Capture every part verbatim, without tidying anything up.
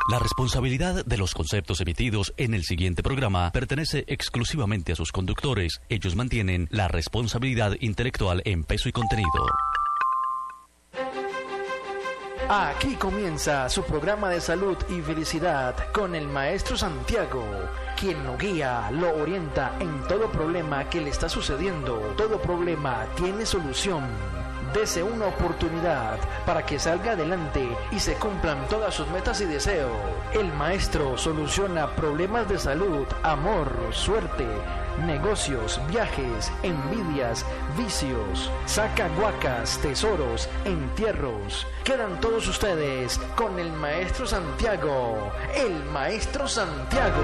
La responsabilidad de los conceptos emitidos en el siguiente programa pertenece exclusivamente a sus conductores. Ellos mantienen la responsabilidad intelectual en peso y contenido. Aquí comienza su programa de salud y felicidad con el maestro Santiago, quien lo guía, lo orienta en todo problema que le está sucediendo. Todo problema tiene solución. Dese una oportunidad para que salga adelante y se cumplan todas sus metas y deseos. El maestro soluciona problemas de salud, amor, suerte, negocios, viajes, envidias, vicios, saca guacas, tesoros, entierros. Quedan todos ustedes con el maestro Santiago, el maestro Santiago.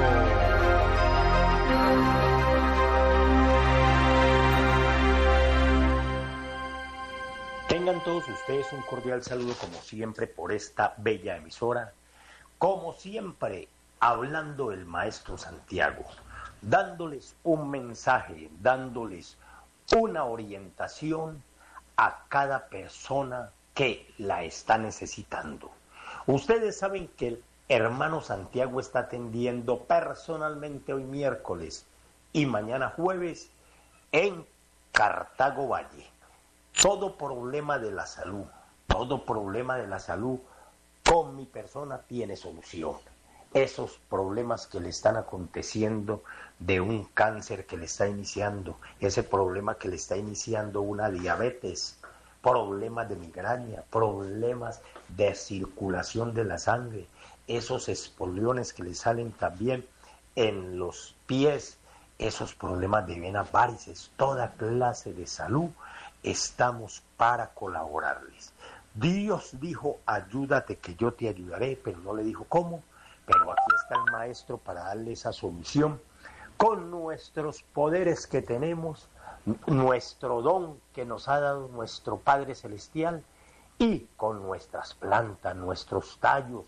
Tengan todos ustedes un cordial saludo como siempre por esta bella emisora, como siempre hablando del maestro Santiago, dándoles un mensaje, dándoles una orientación a cada persona que la está necesitando. Ustedes saben que el hermano Santiago está atendiendo personalmente hoy miércoles y mañana jueves en Cartago Valle. Todo problema de la salud, todo problema de la salud con mi persona tiene solución. Esos problemas que le están aconteciendo de un cáncer que le está iniciando, ese problema que le está iniciando una diabetes, problemas de migraña, problemas de circulación de la sangre, esos espoliones que le salen también en los pies, esos problemas de venas varices, toda clase de salud. Estamos para colaborarles. Dios dijo, ayúdate que yo te ayudaré, pero no le dijo cómo. Pero aquí está el maestro para darle esa solución con nuestros poderes que tenemos, nuestro don que nos ha dado nuestro Padre Celestial y con nuestras plantas, nuestros tallos,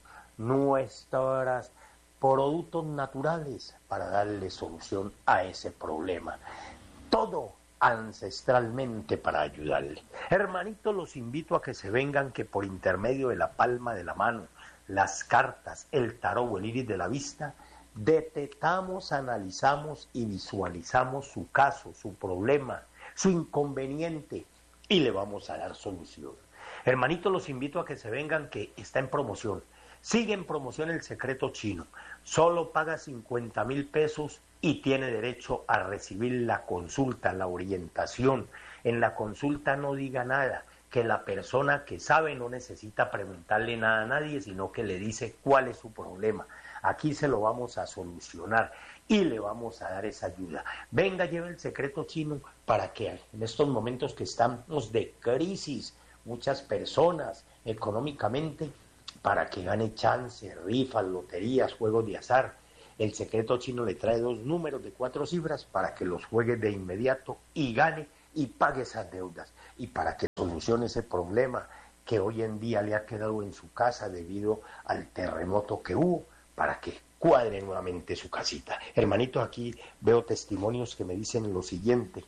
nuestros productos naturales para darle solución a ese problema. Todo ancestralmente para ayudarle. Hermanitos, los invito a que se vengan, que por intermedio de la palma de la mano, las cartas, el tarot o el iris de la vista, detectamos, analizamos y visualizamos su caso, su problema, su inconveniente y le vamos a dar solución. Hermanitos, los invito a que se vengan, que está en promoción. Sigue en promoción el secreto chino. Solo paga cincuenta mil pesos y tiene derecho a recibir la consulta, la orientación. En la consulta no diga nada, que la persona que sabe no necesita preguntarle nada a nadie, sino que le dice cuál es su problema. Aquí se lo vamos a solucionar y le vamos a dar esa ayuda. Venga, lleve el secreto chino para que en estos momentos que estamos de crisis, muchas personas económicamente, para que gane chance, rifas, loterías, juegos de azar. El secreto chino le trae dos números de cuatro cifras para que los juegue de inmediato y gane y pague esas deudas. Y para que solucione ese problema que hoy en día le ha quedado en su casa debido al terremoto que hubo, para que cuadre nuevamente su casita. Hermanitos, aquí veo testimonios que me dicen lo siguiente.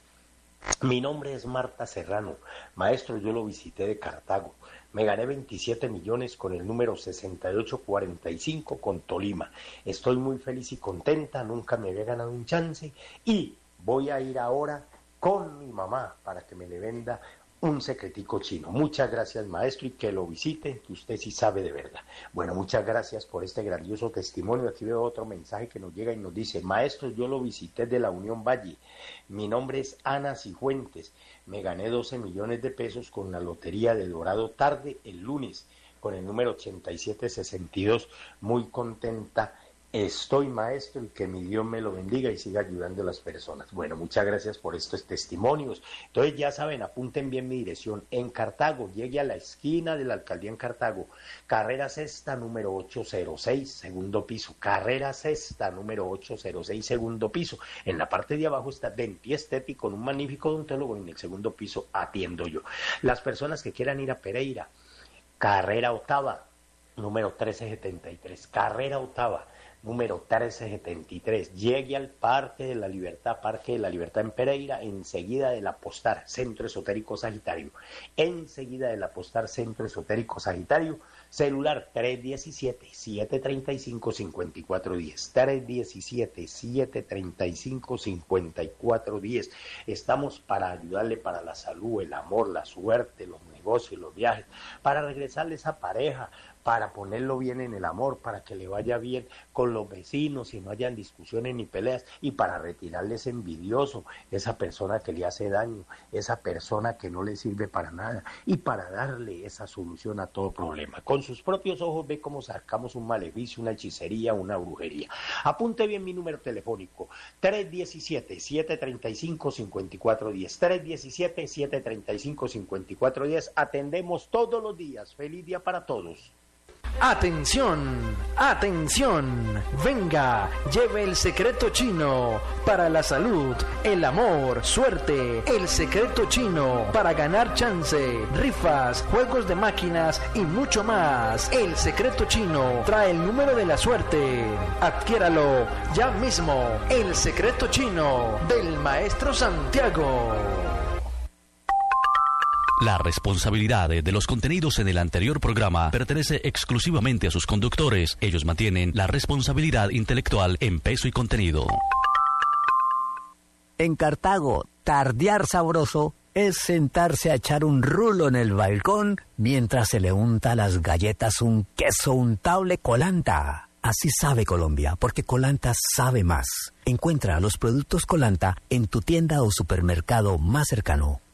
Mi nombre es Marta Serrano. Maestro, yo lo visité de Cartago. Me gané veintisiete millones con el número sesenta y ocho cuarenta y cinco con Tolima. Estoy muy feliz y contenta, nunca me había ganado un chance y voy a ir ahora con mi mamá para que me le venda un secretico chino. Muchas gracias, maestro, y que lo visite, que usted sí sabe de verdad. Bueno, muchas gracias por este grandioso testimonio. Aquí veo otro mensaje que nos llega y nos dice: maestro, yo lo visité de la Unión Valle. Mi nombre es Ana Cifuentes. Me gané doce millones de pesos con la lotería de Dorado tarde el lunes, con el número ochenta y siete sesenta y dos. Muy contenta estoy, maestro, y que mi Dios me lo bendiga y siga ayudando a las personas. Bueno, muchas gracias por estos testimonios. Entonces, ya saben, apunten bien mi dirección. En Cartago, llegue a la esquina de la alcaldía en Cartago, carrera sexta, número ochocientos seis, segundo piso. Carrera sexta, número ochocientos seis, segundo piso. En la parte de abajo está Dentiestepi con un magnífico odontólogo y en el segundo piso atiendo yo. Las personas que quieran ir a Pereira, carrera octava, número trece setenta y tres. Carrera octava, número trece setenta y tres. Llegue al Parque de la Libertad, Parque de la Libertad en Pereira, enseguida del Apostar, Centro Esotérico Sagitario. Enseguida del Apostar, Centro Esotérico Sagitario. Celular tres diecisiete, siete treinta y cinco, cincuenta y cuatro diez. tres diecisiete, siete treinta y cinco, cincuenta y cuatro diez. Estamos para ayudarle para la salud, el amor, la suerte, los negocios, los viajes, para regresarle esa pareja, para ponerlo bien en el amor, para que le vaya bien con los vecinos y no hayan discusiones ni peleas, y para retirarle ese envidioso, esa persona que le hace daño, esa persona que no le sirve para nada, y para darle esa solución a todo problema. Con sus propios ojos ve cómo sacamos un maleficio, una hechicería, una brujería. Apunte bien mi número telefónico, tres diecisiete, siete treinta y cinco, cincuenta y cuatro diez, tres diecisiete, siete treinta y cinco, cincuenta y cuatro diez. Atendemos todos los días. Feliz día para todos. Atención, atención, venga, lleve el secreto chino para la salud, el amor, suerte, el secreto chino para ganar chance, rifas, juegos de máquinas y mucho más. El secreto chino trae el número de la suerte. Adquiéralo ya mismo. El secreto chino del Maestro Santiago. La responsabilidad de los contenidos en el anterior programa pertenece exclusivamente a sus conductores. Ellos mantienen la responsabilidad intelectual en peso y contenido. En Cartago, tardear sabroso es sentarse a echar un rulo en el balcón mientras se le unta a las galletas un queso untable Colanta. Así sabe Colombia, porque Colanta sabe más. Encuentra los productos Colanta en tu tienda o supermercado más cercano.